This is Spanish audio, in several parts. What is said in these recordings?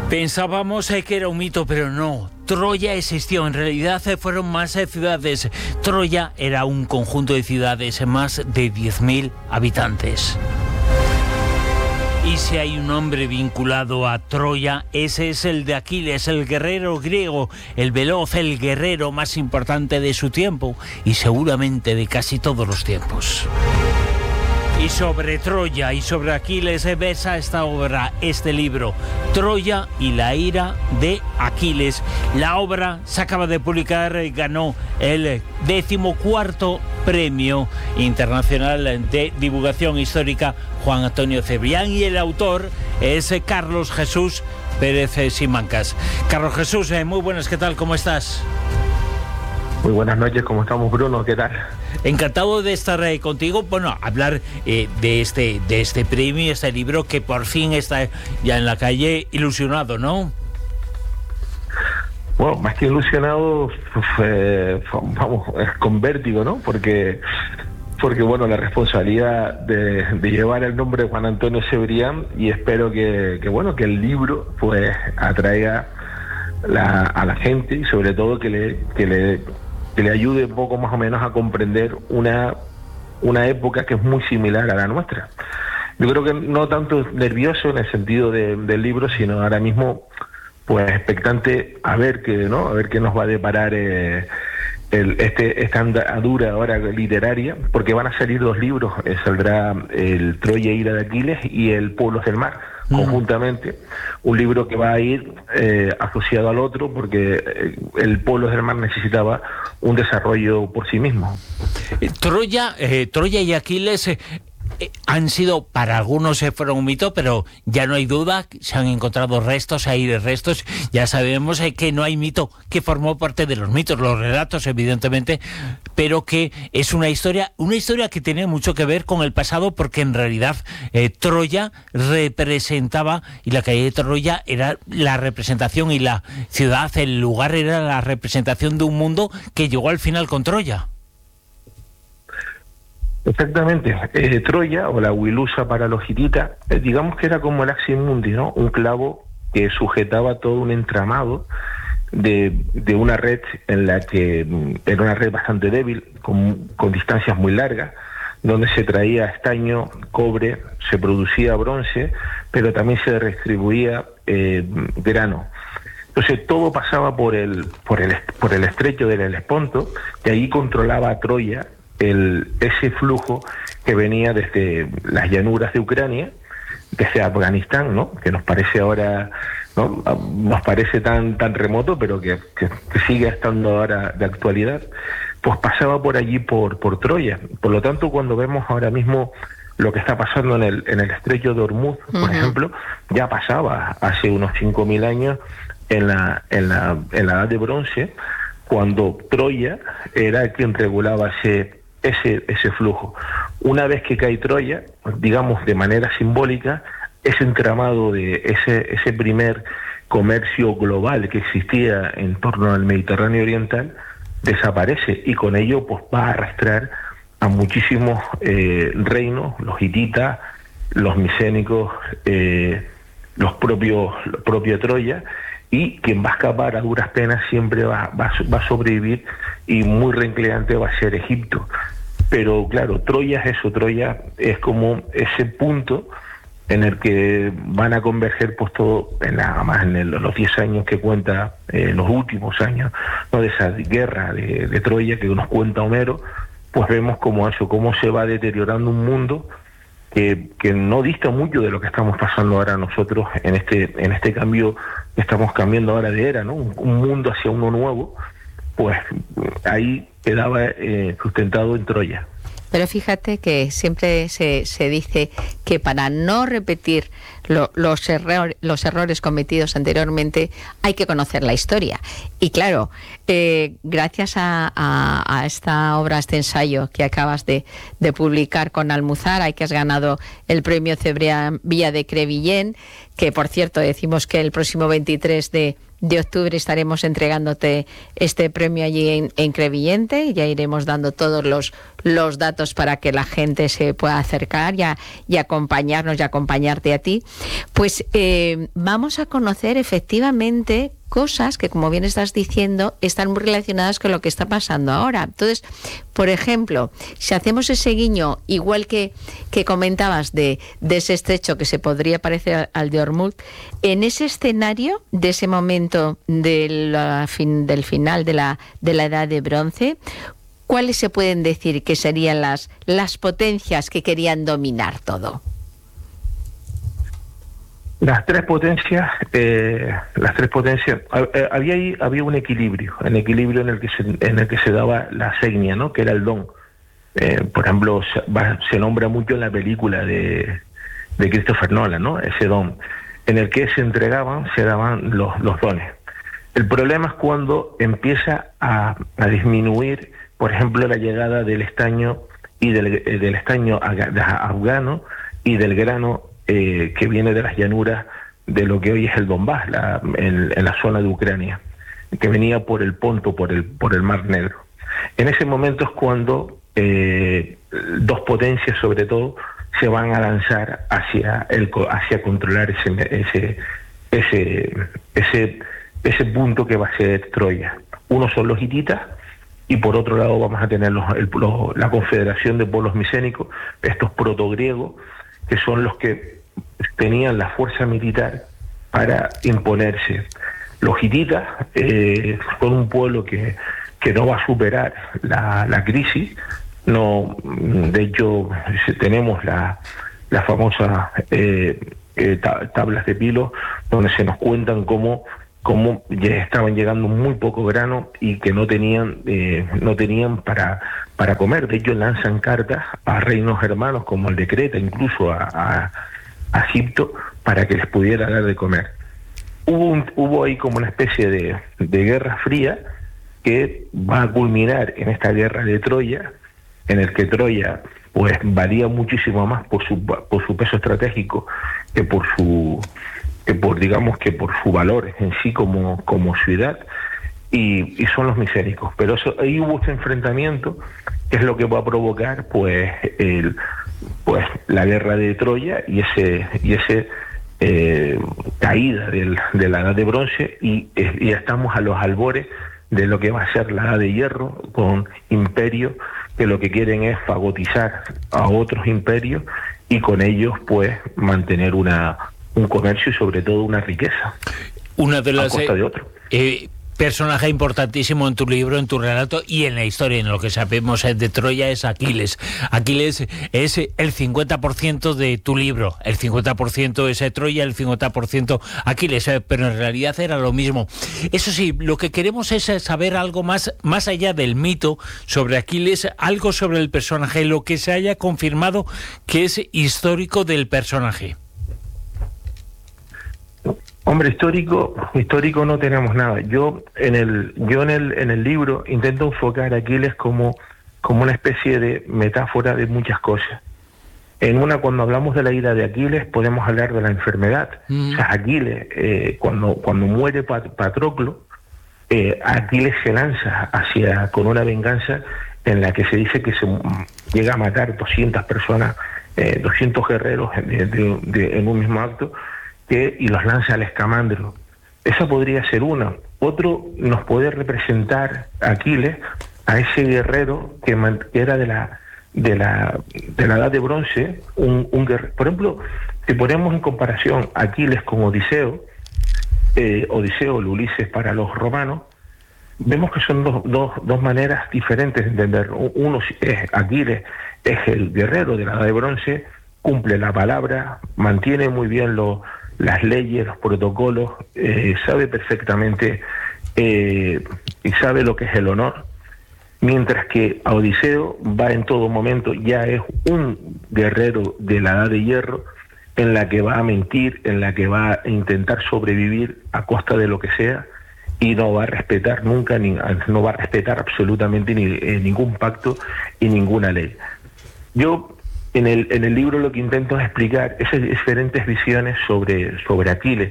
Pensábamos que era un mito, pero no. Troya existió. En realidad fueron más ciudades. Troya era un conjunto de ciudades, más de 10.000 habitantes. Y si hay un hombre vinculado a Troya, ese es el de Aquiles, el guerrero griego, el veloz, el guerrero más importante de su tiempo y seguramente de casi todos los tiempos. Y sobre Troya y sobre Aquiles versa esta obra, este libro, Troya y la ira de Aquiles. La obra se acaba de publicar, ganó el 14º Premio Internacional de Divulgación Histórica Juan Antonio Cebrián y el autor es Carlos Jesús Pérez Simancas. Carlos Jesús, muy buenas, ¿qué tal? ¿Cómo estás? Muy buenas noches, ¿cómo estamos, Bruno? ¿Qué tal? Encantado de estar contigo, bueno, hablar de este premio, este libro que por fin está ya en la calle, ilusionado, ¿no? Bueno, más que ilusionado, vamos, con vértigo, ¿no? Porque bueno, la responsabilidad de llevar el nombre de Juan Antonio Cebrián, y espero que el libro pues atraiga a la gente y sobre todo que le ayude un poco más o menos a comprender una época que es muy similar a la nuestra. Yo creo que no tanto nervioso en el sentido del libro, sino ahora mismo pues expectante a ver qué nos va a deparar esta andadura ahora literaria, porque van a salir 2 libros, saldrá el Troya, ira de Aquiles y el Pueblos del Mar, conjuntamente, un libro que va a ir asociado al otro, porque el Pueblos del Mar necesitaba un desarrollo por sí mismo. Troya y Aquiles han sido, para algunos fueron un mito, pero ya no hay duda, se han encontrado restos, hay restos, ya sabemos que no hay mito, que formó parte de los mitos, los relatos evidentemente, pero que es una historia que tiene mucho que ver con el pasado, porque en realidad Troya representaba, y la calle de Troya era la representación, y la ciudad, el lugar era la representación de un mundo que llegó al final con Troya. Exactamente. Troya, o la Wilusa para los hititas, digamos que era como el Axis Mundi, ¿no? Un clavo que sujetaba todo un entramado de una red en la que era una red bastante débil, con distancias muy largas, donde se traía estaño, cobre, se producía bronce, pero también se redistribuía grano. Entonces todo pasaba por el estrecho del Helesponto, y ahí controlaba a Troya ese flujo que venía desde las llanuras de Ucrania, desde Afganistán, ¿no? Que nos parece ahora, ¿no? Nos parece tan remoto, pero que sigue estando ahora de actualidad, pues pasaba por allí, por Troya. Por lo tanto, cuando vemos ahora mismo lo que está pasando en el estrecho de Hormuz, por ejemplo, ya pasaba hace unos 5.000 años en la Edad de Bronce, cuando Troya era quien regulaba ese flujo. Una vez que cae Troya, digamos de manera simbólica, ese entramado de ese primer comercio global que existía en torno al Mediterráneo oriental desaparece, y con ello pues va a arrastrar a muchísimos reinos, los hititas, los micénicos, los propios Troya, y quien va a escapar a duras penas siempre va a sobrevivir, y muy rencleante va a ser Egipto. Pero claro, Troya es eso, Troya es como ese punto en el que van a converger pues todo, nada más en los 10 años que cuenta, los últimos años, ¿no? De esa guerra de Troya que nos cuenta Homero, pues vemos cómo se va deteriorando un mundo que no dista mucho de lo que estamos pasando ahora nosotros en este cambio que estamos cambiando ahora de era, ¿no? Un mundo hacia uno nuevo, pues ahí quedaba sustentado en Troya. Pero fíjate que siempre se dice que para no repetir los errores cometidos anteriormente hay que conocer la historia. Y claro, gracias a esta obra, a este ensayo que acabas de publicar con Almuzara, y que has ganado el premio Cebrián Villa de Crevillén, que por cierto decimos que el próximo 23 de de octubre estaremos entregándote este premio allí en Crevillente, y ya iremos dando todos los datos para que la gente se pueda acercar y acompañarnos y acompañarte a ti. Pues vamos a conocer efectivamente cosas que, como bien estás diciendo, están muy relacionadas con lo que está pasando ahora. Entonces, por ejemplo, si hacemos ese guiño, igual que comentabas de ese estrecho que se podría parecer al de Hormuz, en ese escenario de ese momento del final de la Edad de Bronce, ¿cuáles se pueden decir que serían las potencias que querían dominar todo? Las tres potencias, había un equilibrio en el que se daba la seña, ¿no? Que era el don. Por ejemplo, se nombra mucho en la película de Christopher Nolan, ¿no? Ese don, en el que se daban los dones. El problema es cuando empieza a disminuir, por ejemplo, la llegada del estaño y del estaño afgano y del grano que viene de las llanuras de lo que hoy es el Donbass, en la zona de Ucrania, que venía por el Ponto, por el Mar Negro. En ese momento es cuando dos potencias, sobre todo, se van a lanzar hacia controlar ese punto que va a ser Troya. Uno son los hititas, y por otro lado vamos a tener la Confederación de Pueblos Micénicos, estos protogriegos, que son los que tenían la fuerza militar para imponerse. Los hititas son un pueblo que no va a superar la crisis. No, de hecho, tenemos la famosa tablas de Pilo, donde se nos cuentan cómo ya estaban llegando muy poco grano y que no tenían para comer. De hecho, lanzan cartas a reinos hermanos como el de Creta, incluso a Egipto, para que les pudiera dar de comer. Hubo ahí como una especie de guerra fría que va a culminar en esta guerra de Troya, en el que Troya pues valía muchísimo más por su peso estratégico que por sus valores en sí como ciudad, y son los micénicos. Pero ahí hubo este enfrentamiento, que es lo que va a provocar pues la guerra de Troya y ese caída de la Edad de Bronce, y estamos a los albores de lo que va a ser la Edad de Hierro, con imperios que lo que quieren es fagotizar a otros imperios y con ellos pues mantener un comercio y sobre todo una riqueza. Una de las a costa de otro. Personaje importantísimo en tu libro, en tu relato y en la historia, en lo que sabemos de Troya, es Aquiles. Aquiles es el 50% de tu libro, el 50% es Troya, el 50% Aquiles, pero en realidad era lo mismo. Eso sí, lo que queremos es saber algo más allá del mito sobre Aquiles, algo sobre el personaje, lo que se haya confirmado que es histórico del personaje. Hombre, histórico no tenemos nada. Yo en el libro intento enfocar a Aquiles como una especie de metáfora de muchas cosas. Cuando hablamos de la ira de Aquiles, podemos hablar de la enfermedad. O sea, Aquiles, cuando muere Patroclo, Aquiles se lanza con una venganza en la que se dice que se llega a matar 200 personas, 200 guerreros en un mismo acto, y los lanza al Escamandro. Esa podría ser una. Otro nos puede representar Aquiles, a ese guerrero que era de la Edad de Bronce, un guerrero. Por ejemplo, si ponemos en comparación Aquiles con Odiseo, el Ulises para los romanos, vemos que son dos maneras diferentes de entender. Uno es Aquiles, es el guerrero de la Edad de Bronce, cumple la palabra, mantiene muy bien las leyes, los protocolos, sabe perfectamente y sabe lo que es el honor, mientras que a Odiseo va en todo momento, ya es un guerrero de la Edad de Hierro, en la que va a mentir, en la que va a intentar sobrevivir a costa de lo que sea, y no va a respetar nunca, no va a respetar absolutamente ningún pacto y ninguna ley. Yo en el libro lo que intento es explicar esas diferentes visiones sobre Aquiles.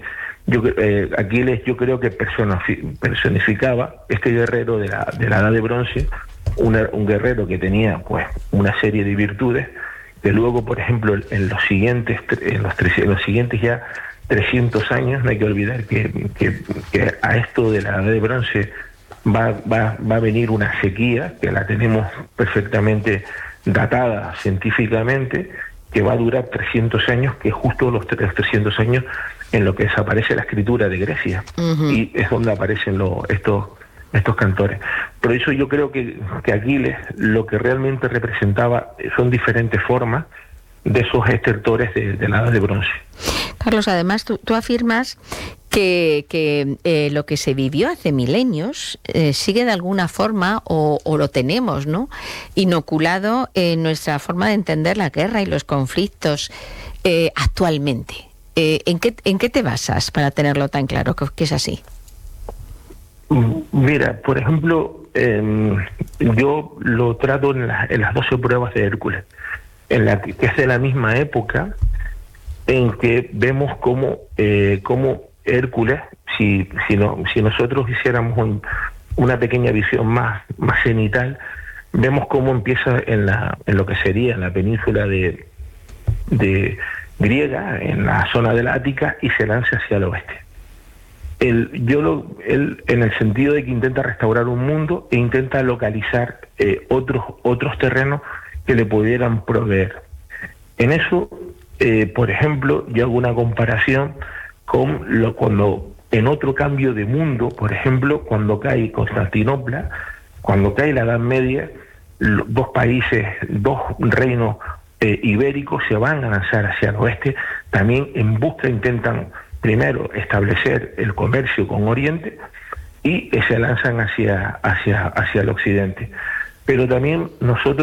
Aquiles yo creo que personificaba este guerrero de la Edad de Bronce, un guerrero que tenía pues una serie de virtudes que luego, por ejemplo, en los siguientes ya 300 años, no hay que olvidar que a esto de la Edad de Bronce va a venir una sequía, que la tenemos perfectamente datada científicamente, que va a durar 300 años, que es justo los 300 años en lo que desaparece la escritura de Grecia, y es donde aparecen estos cantores. Por eso yo creo que Aquiles lo que realmente representaba son diferentes formas de esos estertores de la Edad de Bronce. Carlos, además tú afirmas que lo que se vivió hace milenios sigue de alguna forma, o lo tenemos, ¿no?, inoculado en nuestra forma de entender la guerra y los conflictos actualmente. ¿En qué te basas para tenerlo tan claro que es así? Mira, por ejemplo, yo lo trato en las 12 pruebas de Hércules, que es de la misma época en que vemos cómo Hércules, si nosotros hiciéramos una pequeña visión más cenital, vemos cómo empieza en lo que sería la península de griega, en la zona de la Ática, y se lanza hacia el oeste. Él en el sentido de que intenta restaurar un mundo e intenta localizar otros terrenos que le pudieran proveer. En eso, por ejemplo, yo hago una comparación con cuando en otro cambio de mundo, por ejemplo, cuando cae Constantinopla, cuando cae la Edad Media, dos reinos ibéricos se van a lanzar hacia el oeste, también intentan primero establecer el comercio con Oriente, y se lanzan hacia el occidente. Pero también nosotros